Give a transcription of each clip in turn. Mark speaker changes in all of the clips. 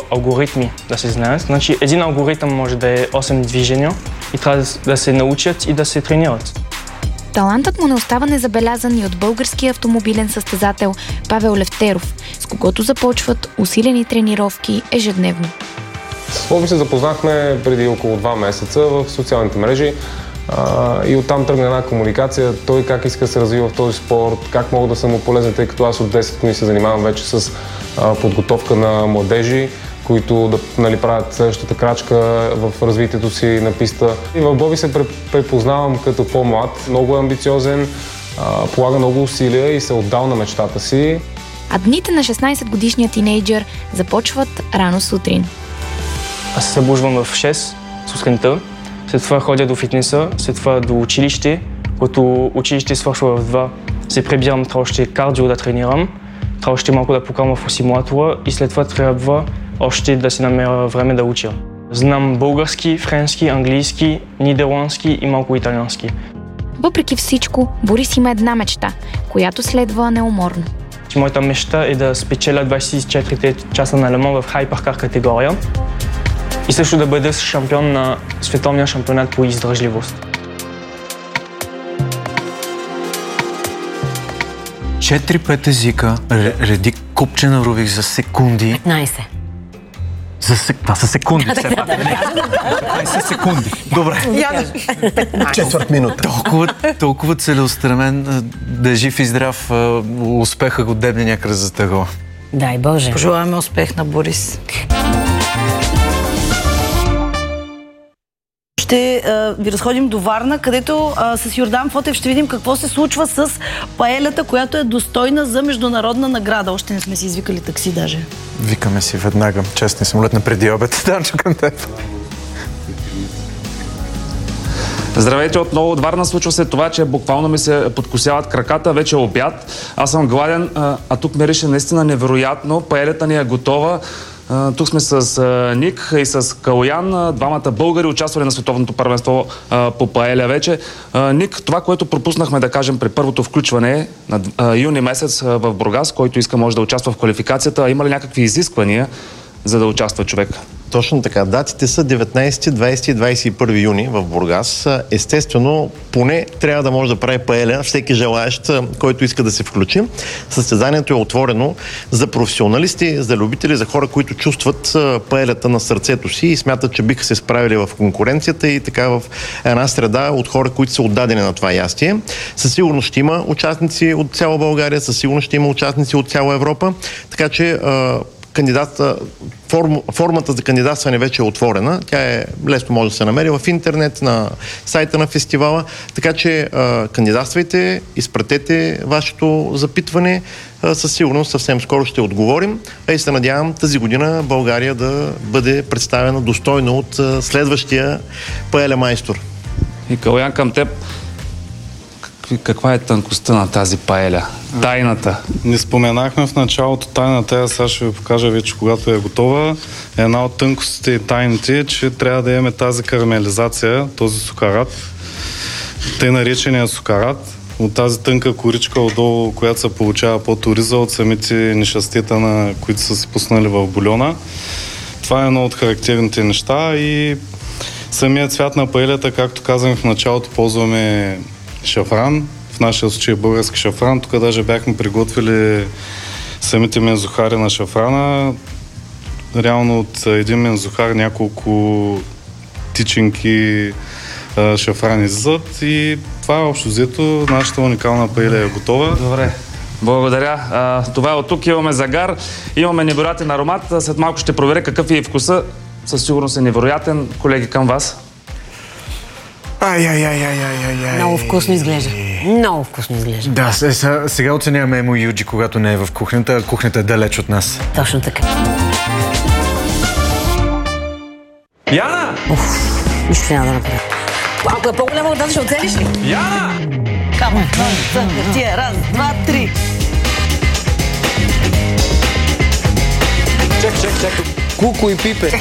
Speaker 1: алгоритми да се знаят. Значи един алгоритъм може да е 8 движения и трябва да се научат и да се тренират.
Speaker 2: Талантът му не остава незабелязан и от българския автомобилен състезател Павел Левтеров, с когото започват усилени тренировки ежедневно.
Speaker 3: С Боби се запознахме преди около 2 месеца в социалните мрежи и оттам тръгна една комуникация. Той как иска да се развива в този спорт, как мога да съм му полезен, тъй като аз от 10 години се занимавам вече с подготовка на младежи, които да правят следващата крачка в развитието си на писта. И в Боби се препознавам като по-млад, много амбициозен, полага много усилия и се отдал на мечтата си.
Speaker 2: А дните на 16-годишния тинейджър започват рано сутрин.
Speaker 1: Аз се събуждам в 6 сутринта, след това ходя до фитнеса, след това до училище, като училище свършва в 2, се прибирам, трябва още кардио да тренирам, трябва още малко да покамвам в симулатора и след това трябва още да си намеря време да уча. Знам български, френски, английски, нидерландски и малко италиански.
Speaker 2: Въпреки всичко, Борис има една мечта, която следва неуморно.
Speaker 1: Моята мечта е да спечеля 24 часа на Ле-Ман в хайперкар категория и също да бъда шампион на световния шампионат по издържливост.
Speaker 4: 4-5 езика, реди купче на Рубик за секунди.
Speaker 5: 15.
Speaker 4: Това са секунди, все пак. 15 секунди. Добре.
Speaker 6: Четвърт минута.
Speaker 4: Толкова целеустремен, да е жив и здрав, успеха го дебне някъде за тъгъла.
Speaker 5: Дай Боже.
Speaker 7: Пожелаваме успех на Борис. Ще ви разходим до Варна, където с Йордан Фотев ще видим какво се случва с паелята, която е достойна за международна награда. Още не сме си извикали такси даже.
Speaker 4: Викаме си веднага. Честни самолет на преди обед. Данчо към теб.
Speaker 8: Здравейте отново от Варна. Случва се това, че буквално ми се подкосяват краката. Вече е обяд. Аз съм гладен, а тук мирише наистина невероятно. Паелята ни е готова. Тук сме с Ник и с Калоян, двамата българи, участвали на световното първенство по паеля вече. Ник, това, което пропуснахме да кажем при първото включване на юни месец в Бургас, който иска може да участва в квалификацията, има ли някакви изисквания, за да участва човек?
Speaker 6: Точно така. Датите са 19, 20 и 21 юни в Бургас. Естествено, поне трябва да може да прави паеля всеки желаещ, който иска да се включи. Състезанието е отворено за професионалисти, за любители, за хора, които чувстват паелята на сърцето си и смятат, че биха се справили в конкуренцията и така в една среда от хора, които са отдадени на това ястие. Със сигурност ще има участници от цяла България, със сигурност ще има участници от цяла Европа, така че формата за кандидатстване вече е отворена. Тя е лесно може да се намери в интернет, на сайта на фестивала. Така че кандидатствайте, изпратете вашето запитване. Със сигурност съвсем скоро ще отговорим. И се надявам тази година България да бъде представена достойно от следващия паеля майстор.
Speaker 8: И Калоян, към теб. Каква е тънкостта на тази паеля? Тайната?
Speaker 9: Не споменахме в началото тайната, аз сега ще ви покажа вече когато е готова. Една от тънкостите и тайните е, че трябва да имаме тази карамелизация, този сукарат, тъй наречения сукарат, от тази тънка коричка отдолу, която се получава под ориза от самите нещастета, на които са се пуснали в бульона. Това е едно от характерните неща и самият цвят на паелята, както казваме в началото, ползваме шафран, в нашия случай български шафран. Тук даже бяхме приготвили самите мензухари на шафрана. Реално от един мензухар няколко тичинки шафран излизат и това е общо взето. Нашата уникална паеля е готова.
Speaker 8: Добре. Благодаря. Това е от тук. Имаме загар, имаме невероятен аромат. След малко ще проверя какъв е вкуса. Със сигурност е невероятен. Колеги, към вас.
Speaker 5: Много вкусно изглежда. Много вкусно изглежда.
Speaker 4: Да, сега оценяваме Емо Юджи, когато не е в кухнята, а кухнята е далеч от нас.
Speaker 5: Точно така.
Speaker 8: Яна!
Speaker 5: Нищо няма да направя. Малко е по-голяма от тази, ще оцелиш ли?
Speaker 8: Яна!
Speaker 7: Камо, тия, раз, два, три.
Speaker 8: Чак.
Speaker 10: Куко и Пипе.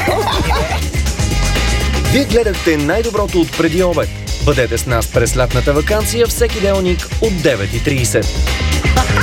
Speaker 10: Вие гледахте най-доброто от преди обед. Бъдете с нас през лятната ваканция всеки делник от 9:30.